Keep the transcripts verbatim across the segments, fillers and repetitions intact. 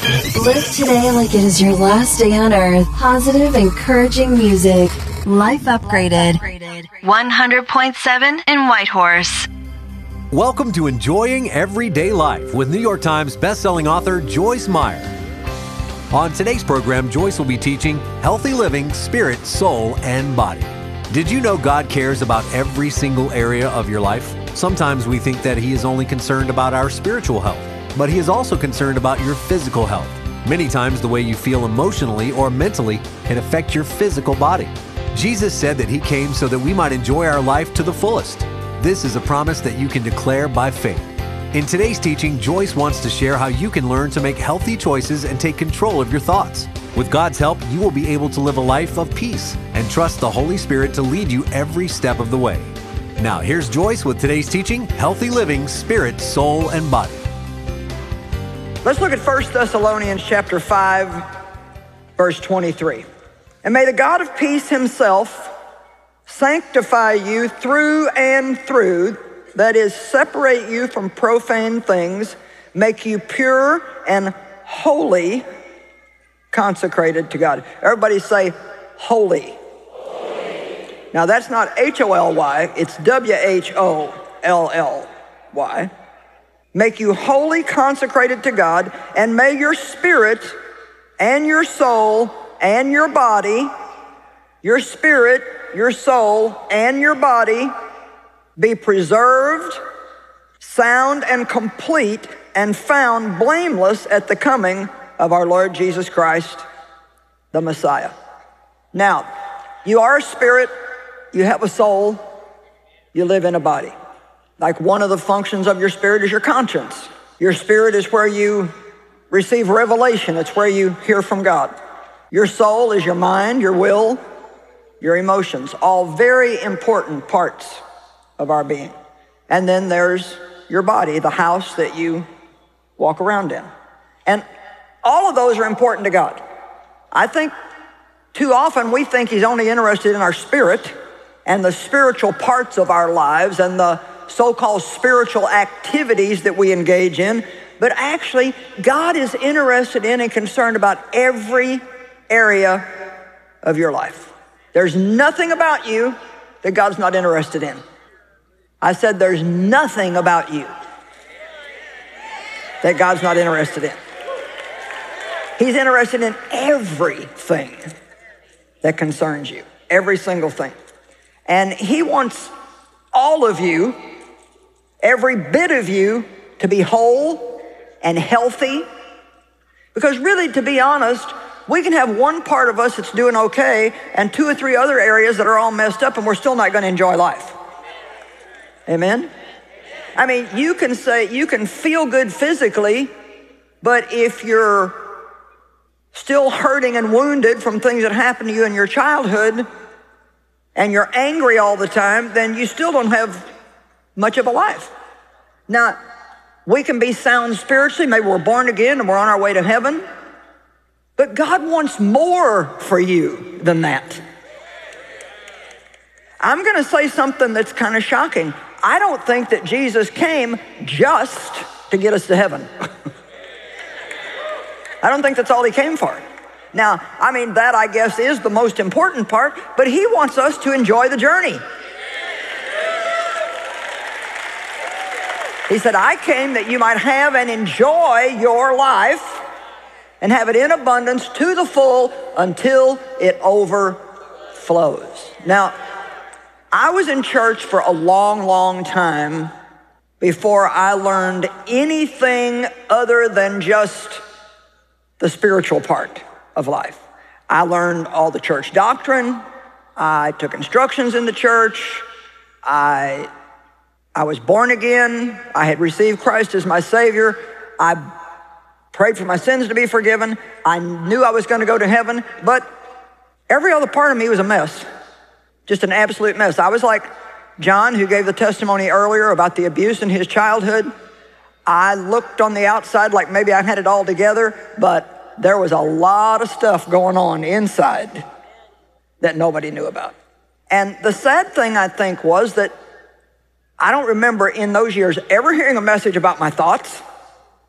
Live today like it is your last day on earth. Positive, encouraging music. Life Upgraded. one hundred point seven in Whitehorse. Welcome to Enjoying Everyday Life with New York Times bestselling author Joyce Meyer. On today's program, Joyce will be teaching healthy living, spirit, soul, and body. Did you know God cares about every single area of your life? Sometimes we think that He is only concerned about our spiritual health, but He is also concerned about your physical health. Many times the way you feel emotionally or mentally can affect your physical body. Jesus said that He came so that we might enjoy our life to the fullest. This is a promise that you can declare by faith. In today's teaching, Joyce wants to share how you can learn to make healthy choices and take control of your thoughts. With God's help, you will be able to live a life of peace and trust the Holy Spirit to lead you every step of the way. Now, here's Joyce with today's teaching, Healthy Living, Spirit, Soul, and Body. Let's look at First Thessalonians chapter five, verse twenty-three. And may the God of peace Himself sanctify you through and through, that is, separate you from profane things, make you pure and holy, consecrated to God. Everybody say, holy. Holy. Now that's not H O L Y, it's W H O L L Y. Make you wholly consecrated to God, and may your spirit and your soul and your body, your spirit, your soul, and your body be preserved, sound and complete, and found blameless at the coming of our Lord Jesus Christ, the Messiah. Now, you are a spirit, you have a soul, you live in a body. Like one of the functions of your spirit is your conscience. Your spirit is where you receive revelation. It's where you hear from God. Your soul is your mind, your will, your emotions, all very important parts of our being. And then there's your body, the house that you walk around in. And all of those are important to God. I think too often we think He's only interested in our spirit and the spiritual parts of our lives and the so-called spiritual activities that we engage in, but actually God is interested in and concerned about every area of your life. There's nothing about you that God's not interested in. I said there's nothing about you that God's not interested in. He's interested in everything that concerns you, every single thing. And He wants all of you, every bit of you, to be whole and healthy. Because really, to be honest, we can have one part of us that's doing okay and two or three other areas that are all messed up, and we're still not going to enjoy life. Amen? I mean, you can say, you can feel good physically, but if you're still hurting and wounded from things that happened to you in your childhood, and you're angry all the time, then you still don't have much of a life. Now, we can be sound spiritually. Maybe we're born again and we're on our way to heaven. But God wants more for you than that. I'm going to say something that's kind of shocking. I don't think that Jesus came just to get us to heaven. I don't think that's all He came for. Now, I mean, that I guess is the most important part, but He wants us to enjoy the journey. He said, I came that you might have and enjoy your life and have it in abundance to the full until it overflows. Now, I was in church for a long, long time before I learned anything other than just the spiritual part of life. I learned all the church doctrine. I took instructions in the church. I, I was born again. I had received Christ as my Savior. I prayed for my sins to be forgiven. I knew I was going to go to heaven, but every other part of me was a mess. Just an absolute mess. I was like John, who gave the testimony earlier about the abuse in his childhood. I looked on the outside like maybe I had it all together, but there was a lot of stuff going on inside that nobody knew about. And the sad thing, I think, was that I don't remember in those years ever hearing a message about my thoughts.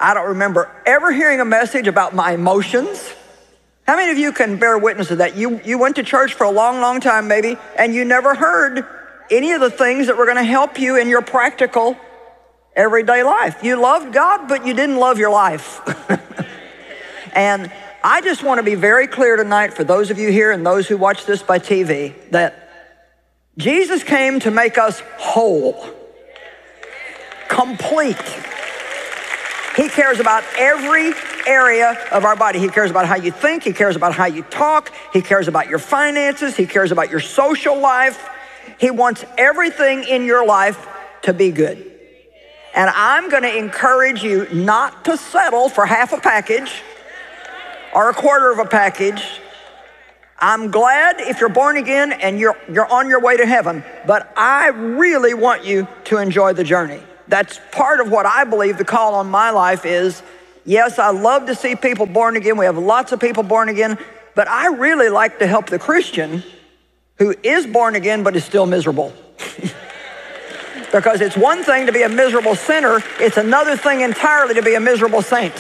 I don't remember ever hearing a message about my emotions. How many of you can bear witness to that? You, you went to church for a long, long time, maybe, and you never heard any of the things that were going to help you in your practical everyday life. You loved God, but you didn't love your life. And I just want to be very clear tonight for those of you here and those who watch this by T V that Jesus came to make us whole, complete. He cares about every area of our body. He cares about how you think. He cares about how you talk. He cares about your finances. He cares about your social life. He wants everything in your life to be good. And I'm going to encourage you not to settle for half a package or a quarter of a package. I'm glad if you're born again and you're, you're on your way to heaven, but I really want you to enjoy the journey. That's part of what I believe the call on my life is. Yes, I love to see people born again. We have lots of people born again, but I really like to help the Christian who is born again but is still miserable. Because it's one thing to be a miserable sinner, it's another thing entirely to be a miserable saint.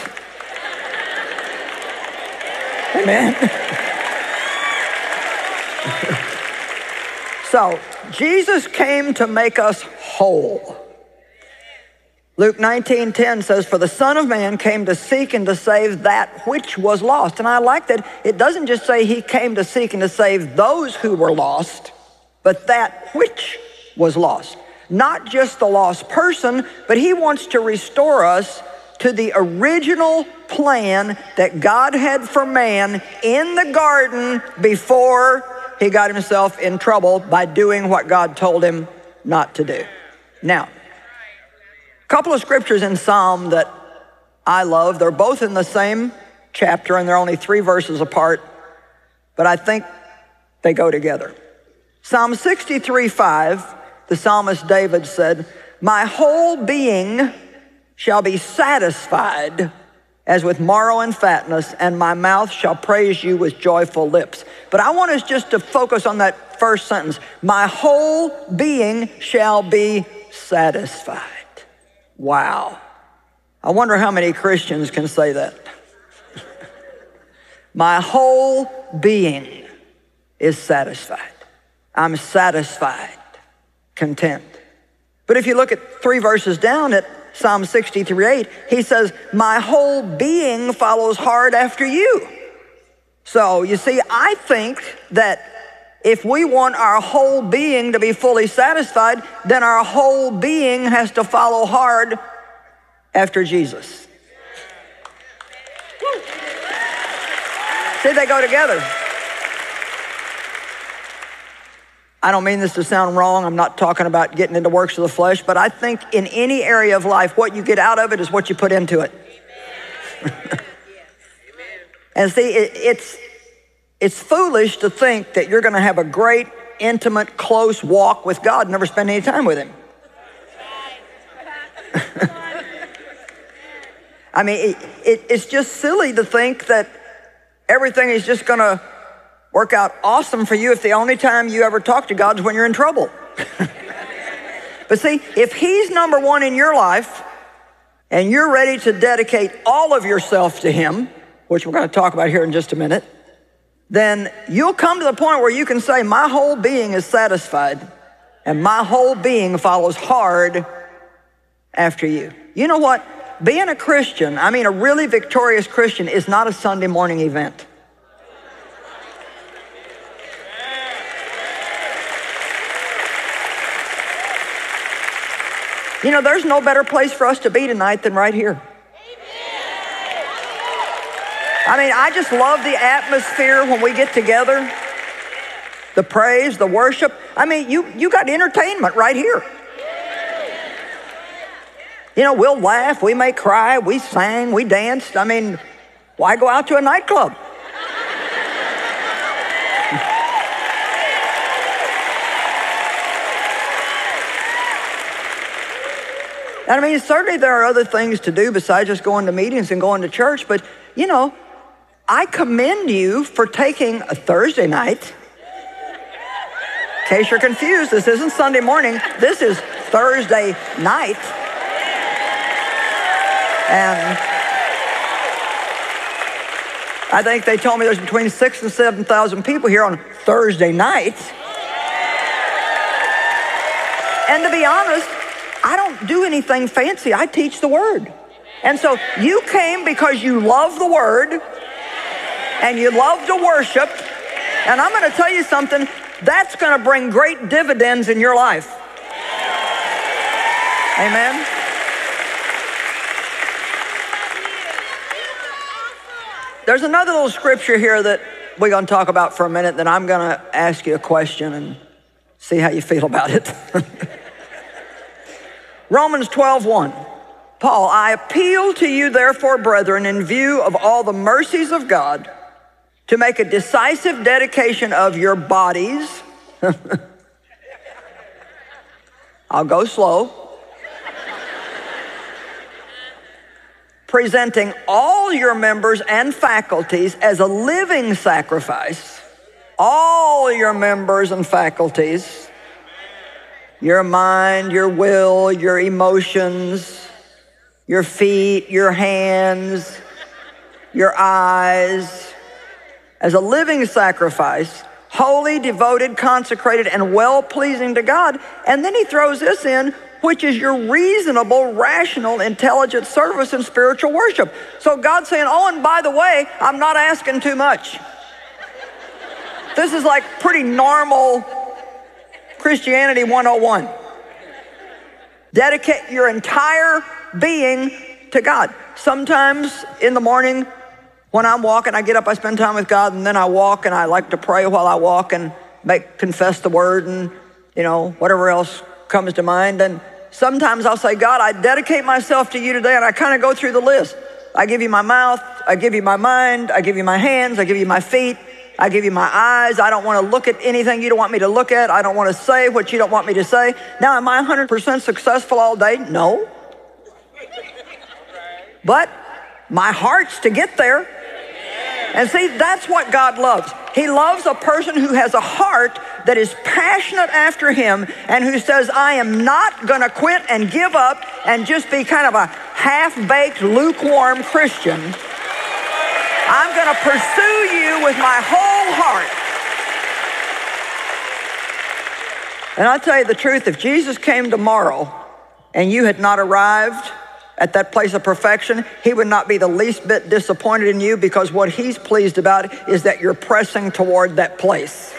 Amen. So, Jesus came to make us whole. Luke nineteen ten says, for the Son of Man came to seek and to save that which was lost. And I like that it doesn't just say he came to seek and to save those who were lost, but that which was lost. Not just the lost person, but he wants to restore us to the original plan that God had for man in the garden before he got himself in trouble by doing what God told him not to do. Now, a couple of scriptures in Psalm that I love. They're both in the same chapter and they're only three verses apart, but I think they go together. Psalm sixty-three five, the psalmist David said, my whole being shall be satisfied as with marrow and fatness, and my mouth shall praise you with joyful lips. But I want us just to focus on that first sentence. My whole being shall be satisfied. Wow. I wonder how many Christians can say that. My whole being is satisfied. I'm satisfied, content. But if you look at three verses down at Psalm sixty-three eight, he says, my whole being follows hard after you. So you see, I think that if we want our whole being to be fully satisfied, then our whole being has to follow hard after Jesus. See, they go together. I don't mean this to sound wrong. I'm not talking about getting into works of the flesh, but I think in any area of life, what you get out of it is what you put into it. And see, it, it's, it's foolish to think that you're going to have a great, intimate, close walk with God and never spend any time with him. I mean, it, it, it's just silly to think that everything is just going to work out awesome for you if the only time you ever talk to God is when you're in trouble. But see, if he's number one in your life and you're ready to dedicate all of yourself to him, which we're going to talk about here in just a minute, then you'll come to the point where you can say, my whole being is satisfied and my whole being follows hard after you. You know what? Being a Christian, I mean a really victorious Christian, is not a Sunday morning event. You know, there's no better place for us to be tonight than right here. I mean, I just love the atmosphere when we get together. The praise, the worship. I mean, you, you got entertainment right here. You know, we'll laugh, we may cry, we sang, we danced. I mean, why go out to a nightclub? And I mean, certainly there are other things to do besides just going to meetings and going to church, but you know, I commend you for taking a Thursday night. In case you're confused, this isn't Sunday morning, this is Thursday night. And I think they told me there's between six and seven thousand people here on Thursday night. And to be honest, I don't do anything fancy. I teach the Word. And so you came because you love the Word and you love to worship. And I'm going to tell you something, that's going to bring great dividends in your life. Amen. There's another little scripture here that we're going to talk about for a minute, then I'm going to ask you a question and see how you feel about it. Romans twelve one. Paul, I appeal to you therefore, brethren, in view of all the mercies of God, to make a decisive dedication of your bodies. I'll go slow. Presenting all your members and faculties as a living sacrifice. All your members and faculties. Your mind, your will, your emotions, your feet, your hands, your eyes, as a living sacrifice, holy, devoted, consecrated, and well-pleasing to God. And then he throws this in, which is your reasonable, rational, intelligent service and spiritual worship. So God's saying, oh, and by the way, I'm not asking too much. This is like pretty normal Christianity one oh one. Dedicate your entire being to God. Sometimes in the morning when I'm walking, I get up, I spend time with God, and then I walk, and I like to pray while I walk and make confess the word and, you know, whatever else comes to mind. And sometimes I'll say, God, I dedicate myself to you today, and I kind of go through the list. I give you my mouth, I give you my mind, I give you my hands, I give you my feet, I give you my eyes. I don't want to look at anything you don't want me to look at. I don't want to say what you don't want me to say. Now, am I one hundred percent successful all day? No. But my heart's to get there. And see, that's what God loves. He loves a person who has a heart that is passionate after him and who says, I am not going to quit and give up and just be kind of a half-baked, lukewarm Christian. I'm going to pursue you with my whole heart. And I'll tell you the truth, if Jesus came tomorrow and you had not arrived at that place of perfection, he would not be the least bit disappointed in you, because what he's pleased about is that you're pressing toward that place.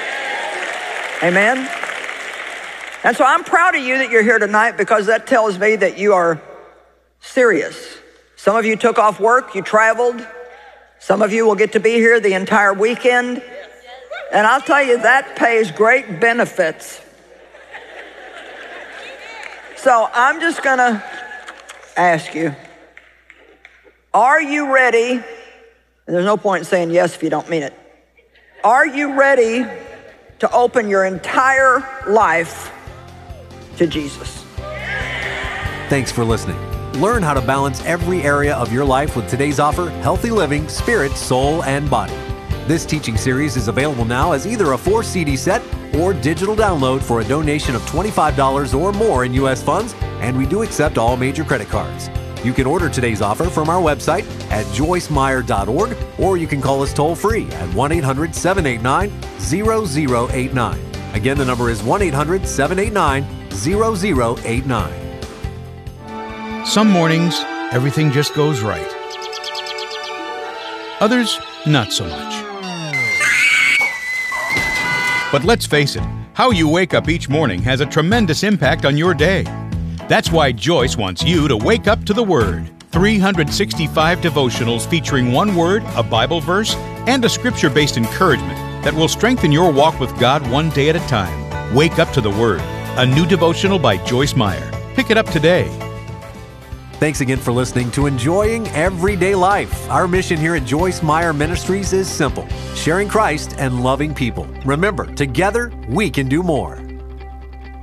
Amen? And so I'm proud of you that you're here tonight, because that tells me that you are serious. Some of you took off work, you traveled. Some of you will get to be here the entire weekend. And I'll tell you, that pays great benefits. So I'm just gonna ask you, are you ready? And there's no point in saying yes if you don't mean it. Are you ready to open your entire life to Jesus? Thanks for listening. Learn how to balance every area of your life with today's offer, Healthy Living, Spirit, Soul, and Body. This teaching series is available now as either a four C D set or digital download for a donation of twenty-five dollars or more in U S funds, and we do accept all major credit cards. You can order today's offer from our website at joyce meyer dot org, or you can call us toll-free at one eight hundred, seven eight nine, zero zero eight nine. Again, the number is one eight hundred, seven eight nine, zero zero eight nine. Some mornings, everything just goes right. Others, not so much. But let's face it, how you wake up each morning has a tremendous impact on your day. That's why Joyce wants you to wake up to the Word. three hundred sixty-five devotionals featuring one word, a Bible verse, and a scripture-based encouragement that will strengthen your walk with God one day at a time. Wake Up to the Word, a new devotional by Joyce Meyer. Pick it up today. Thanks again for listening to Enjoying Everyday Life. Our mission here at Joyce Meyer Ministries is simple: sharing Christ and loving people. Remember, together we can do more.